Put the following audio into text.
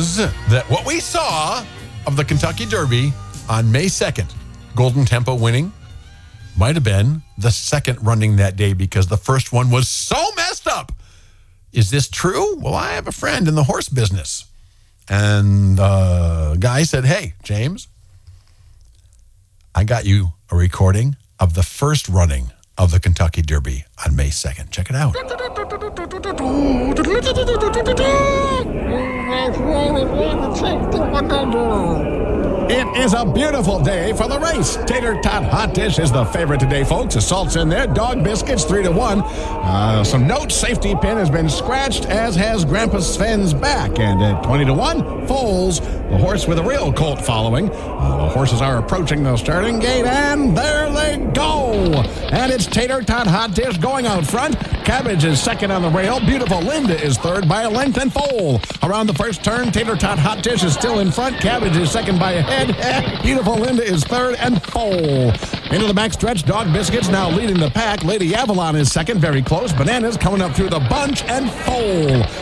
news that what we saw of the Kentucky Derby on May 2nd, Golden Tempo winning, might have been the second running that day because the first one was so messed up. Is this true? Well, I have a friend in the horse business. And the guy said, hey, James, I got you a recording of the first running of the Kentucky Derby on May 2nd. Check it out. It is a beautiful day for the race. Tater Tot Hot Dish is the favorite today, folks. The salt's in there. Dog Biscuits 3-1. Some notes. Safety pin has been scratched, as has Grandpa Sven's back. And at 20-1, Foals, the horse with a real colt following. The horses are approaching the starting gate, and there they go. And it's Tater Tot Hot Dish going out front. Cabbage is second on the rail. Beautiful Linda is third by a length and foal. Around the first turn, Tater Tot Hot Dish is still in front. Cabbage is second by a head. Beautiful Linda is third and foal. Into the backstretch, Dog Biscuits now leading the pack. Lady Avalon is second, very close. Bananas coming up through the bunch and foal.